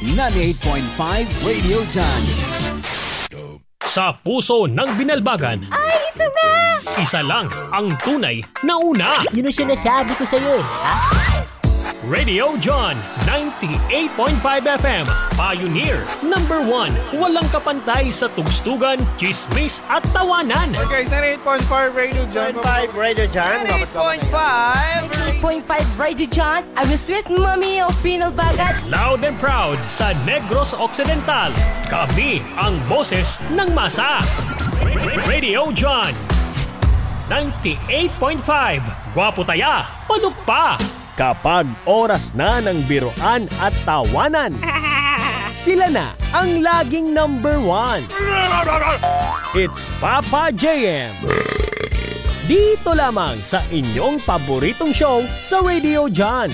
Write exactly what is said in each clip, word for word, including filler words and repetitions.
ninety-eight point five Radio John. Sa puso ng binalbagan, ay, ito na! Isa lang ang tunay na una. Yun ang sinasabi ko sa'yo eh. Ha? Radio John ninety-eight point five F M, Pioneer number one. Walang kapantay sa tugstugan, chismis at tawanan. Okay, ninety-eight point five Radio John. ninety-eight point five Radio John. ninety-eight point five ninety-eight point five Radio John. I'm a sweet mommy of Binalbagan. Loud and proud sa Negros Occidental. Kami ang boses ng masa. Radio John ninety-eight point five. Gwapo taya, paluk pa. Kapag oras na ng biruan at tawanan, sila na ang laging number one. It's Papa J M. Dito lamang sa inyong paboritong show sa Radio John.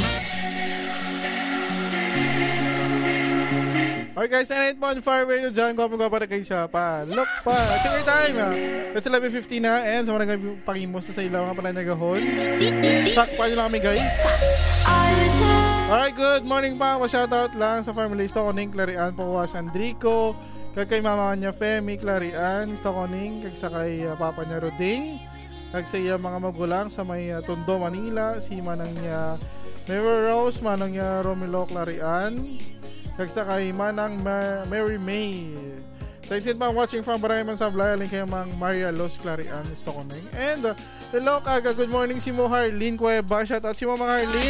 Okay guys, ninety-eight point five Radio John. Gwapong-gwapa na kayo siya pa. Look pa. Check your time ha. It's eleven fifty na and sa mga nagpakimos sa ilaw nga pala nagahon. Sakpa nyo lang kami guys. Alright, good morning pa. Shoutout lang sa family. Stokoning, Clarian, Pawas, Andrico. Kag kay mama niya Femi, Clarian, Stokoning. Kag sa kay uh, papa niya Roding. Kag sa iya mga magulang sa may uh, Tondo, Manila. Si manang niya Mary Rose, manang niya Romelo, Clarian. Kagsa kay Manang Ma- Mary May. Thanks in pa watching from Barayman Sablay. Alin kayo mang Maria Los Clarian Stokoning. And uh, hello kaga, good morning si mo Harleen Cueva. Shout out si mo mga Harleen.